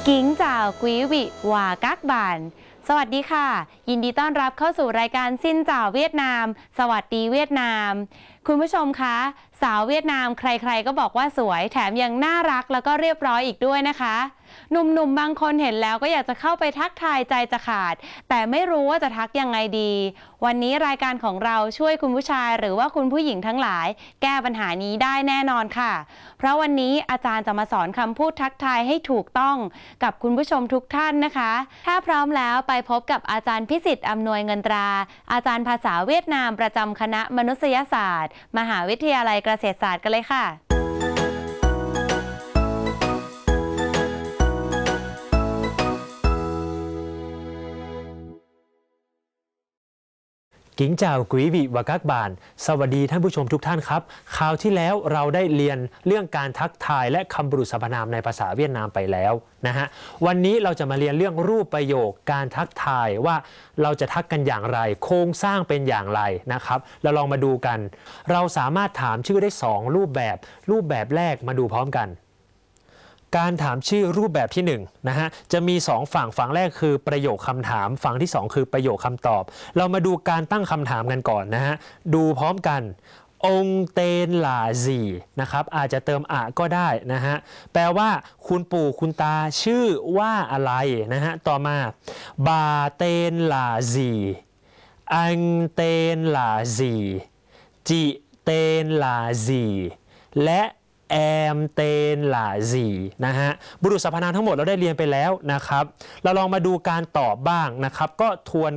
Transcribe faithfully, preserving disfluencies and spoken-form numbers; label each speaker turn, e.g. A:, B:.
A: กิ้งจ่าวกุยวิวากักบานสวัสดีค่ะยินดีต้อนรับเข้าสู่รายการซินจ่าวเวียดนามสวัสดีเวียดนามคุณผู้ชมคะสาวเวียดนามใครๆก็บอกว่าสวยแถมยังน่ารักแล้วก็เรียบร้อยอีกด้วยนะคะหนุ่มๆบางคนเห็นแล้วก็อยากจะเข้าไปทักทายใจจะขาดแต่ไม่รู้ว่าจะทักยังไงดีวันนี้รายการของเราช่วยคุณผู้ชายหรือว่าคุณผู้หญิงทั้งหลายแก้ปัญหานี้ได้แน่นอนค่ะเพราะวันนี้อาจารย์จะมาสอนคำพูดทักทายให้ถูกต้องกับคุณผู้ชมทุกท่านนะคะถ้าพร้อมแล้วไปพบกับอาจารย์พิสิทธิ์อำนวยเงินตราอาจารย์ภาษาเวียดนามประจำคณะมนุษยศาสตร์มหาวิทยาลัยเกษตรศาสตร์กันเลยค่ะ
B: กิ้งจ่าวกุยวิวากักบานสวัสดีท่านผู้ชมทุกท่านครับคราวที่แล้วเราได้เรียนเรื่องการทักทายและคำบรรพสรรพนามในภาษาเวียดนามไปแล้วนะฮะวันนี้เราจะมาเรียนเรื่องรูปประโยคการทักทายว่าเราจะทักกันอย่างไรโครงสร้างเป็นอย่างไรนะครับเราลองมาดูกันเราสามารถถามชื่อได้สองรูปแบบรูปแบบแรกมาดูพร้อมกันการถามชื่อรูปแบบที่หนึ่งนะฮะจะมีสองฝั่งฝั่งแรกคือประโยคคำถามฝั่งที่สองคือประโยคคำตอบเรามาดูการตั้งคำถามกันก่อนนะฮะดูพร้อมกันองเตนหลาซีนะครับอาจจะเติมอะก็ได้นะฮะแปลว่าคุณปู่คุณตาชื่อว่าอะไรนะฮะต่อมาบาเตนหลาซีอังเตนหลาซีจิเตนหลาซีและแอมเตนหลาซีนะฮะบุรุษสรรพนามทั้งหมดเราได้เรียนไปแล้วนะครับเราลองมาดูการตอบบ้างนะครับก็ทวน